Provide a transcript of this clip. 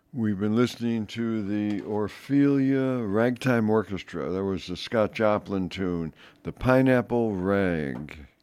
We've been listening to the Orphelia Ragtime Orchestra. That was the Scott Joplin tune, The Pineapple Rag.